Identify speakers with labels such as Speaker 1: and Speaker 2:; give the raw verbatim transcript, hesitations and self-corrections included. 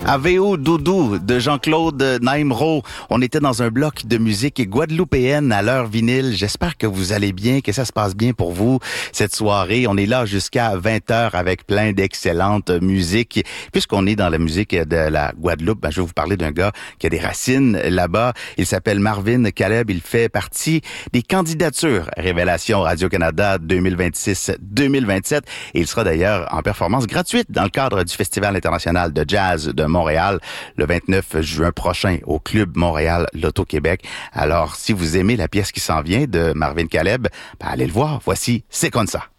Speaker 1: Aveo Doudou de Jean-Claude Naimro. On était dans un bloc de musique guadeloupéenne à l'heure vinyle. J'espère que vous allez bien, que ça se passe bien pour vous cette soirée. On est là jusqu'à vingt heures avec plein d'excellentes musiques. Puisqu'on est dans la musique de la Guadeloupe, ben, je vais vous parler d'un gars qui a des racines là-bas. Il s'appelle Marvin Caleb. Il fait partie des candidatures Révélation Radio-Canada deux mille vingt-six deux mille vingt-sept. Et il sera d'ailleurs en performance gratuite dans le cadre du Festival international de jazz de Montréal le vingt-neuf juin prochain au Club Montréal Loto-Québec. Alors, si vous aimez la pièce qui s'en vient de Marvin Caleb, ben allez le voir. Voici C'est comme ça.